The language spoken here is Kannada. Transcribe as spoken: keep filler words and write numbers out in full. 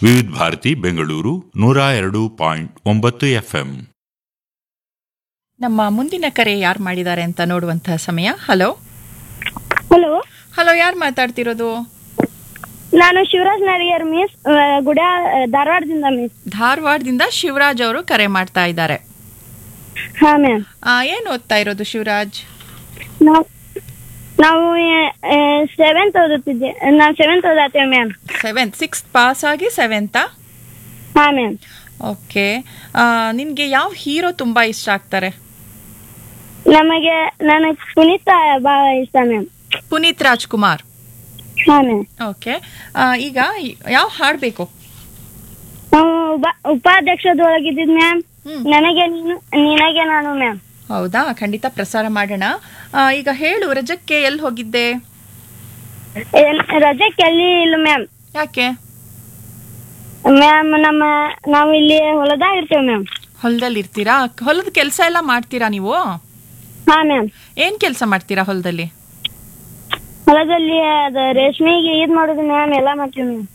ವಿವಿಧ ಭಾರತಿ ಬೆಂಗಳೂರು ನೂರ ಎರಡು ಪಾಯಿಂಟ್ ಒಂಬತ್ತು ಎಫ್ಎಂ. ನಮ್ಮ ಮುಂದಿನ ಕರೆ ಯಾರು ಮಾಡಿದ್ದಾರೆ ಅಂತ ನೋಡುವಂತಹ ಸಮಯ. ಹಲೋ ಹಲೋ ಹಲೋ ಯಾರು ಮಾತಾಡ್ತಿರೋದು? ನಾನು ಶಿವರಾಜ್ ನಡಿಗೇರ್ ಮಿಸ್, ಗುಡ ಧಾರವಾಡದಿಂದ ಮಿಸ್. ಧಾರವಾಡದಿಂದ ಶಿವರಾಜ್ ಅವರು ಕರೆ ಮಾಡ್ತಾ ಇದ್ದಾರೆ. ಹಾ ಮ್ಯಾಮ್. ಏನು ಓದ್ತಾ ಇರೋದು ಶಿವರಾಜ್? ನಾವು ನಾವು ಸೆವೆಂತ್ ಓದುತ್ತಿದ್ದೆ. ನಾವು seventh ಓದಾತೇವೆ ma'am. Seventh sixth pass ಆಗಿ ಸೆವೆಂತಾ? ಹಾ ಮ್ಯಾಮ್. ಓಕೆ. ನಿನ್ಗೆ ಯಾವ ಹೀರೋ ತುಂಬಾ ಇಷ್ಟ ಆಗ್ತಾರೆ? ನಮಗೆ ನನಗೆ ಪುನೀತ್ ಬಹಳ ಇಷ್ಟ ಮ್ಯಾಮ್. ಪುನೀತ್ ರಾಜ್ಕುಮಾರ್. ಹಾ ಮ್ಯಾಮ್. ಓಕೆ. ಈಗ ಯಾವ ಹಾಡ್ಬೇಕು? ನಾವು ಉಪಾಧ್ಯಕ್ಷದೊಳಗಿದ್ದಿದ್ ಮ್ಯಾಮ್. ನನಗೆ ನೀನು ನಿನಗೆ ನಾನು ಮ್ಯಾಮ್. ಹೌದಾ, ಖಂಡಿತ ಪ್ರಸಾರ ಮಾಡೋಣ. ಈಗ ಹೇಳು, ರಜಕ್ಕೆ ಎಲ್ಲಿ ಹೋಗಿದ್ದೆ? ರಜಕ್ಕೆ ಎಲ್ಲಿ ಇಲ್ಲ ಮ್ಯಾಮ್. ಯಾಕೆ ಮ್ಯಾಮ್? ನಮ್ಮ ನಾವು ಇಲ್ಲಿ ಹೊಲದಾಗ ಇರ್ತೇವೆ ಮ್ಯಾಮ್. ಹೊಲದಲ್ಲಿ ಇರ್ತೀರಾ? ಹೊಲದ ಕೆಲಸ ಎಲ್ಲ ಮಾಡ್ತೀರಾ ನೀವು? ಹಾ ಮ್ಯಾಮ್. ಏನ್ ಕೆಲಸ ಮಾಡ್ತೀರಾ ಹೊಲದಲ್ಲಿ? ಹೊಲದಲ್ಲಿ ಅದ ರೇಷ್ಮೆಗೆ ಇದ್ ಮಾಡೋದು ಮ್ಯಾಮ್, ಎಲ್ಲ ಮಾಡ್ತೀವಿ ಮ್ಯಾಮ್.